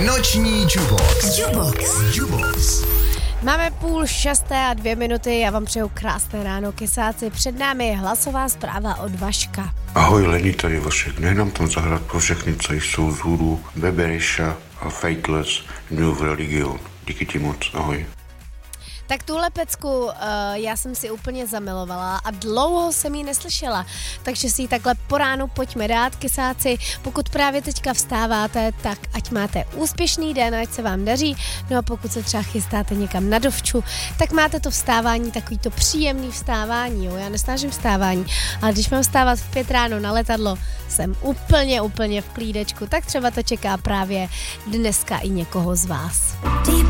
Noční Jubox. Máme 5:30 já vám přeju krásné ráno, kysáci. Před námi je hlasová zpráva od Vaška. Ahoj, Lení, tady Vašek. Nech nám tam zahrát pro všechny, co jsou z hůru Bebereša a Faithless New Religion. Díky ti moc, ahoj. Tak tuhle pecku já jsem si úplně zamilovala a dlouho jsem ji neslyšela, takže si ji takhle po ránu pojďme dát, kysáci. Pokud právě teďka vstáváte, tak ať máte úspěšný den, ať se vám daří. No a pokud se třeba chystáte někam na dovču, tak máte to vstávání, takový to příjemný vstávání, jo. Já nesnáším vstávání, ale když mám vstávat v 5 ráno na letadlo, jsem úplně v klídečku, tak třeba to čeká právě dneska i někoho z vás.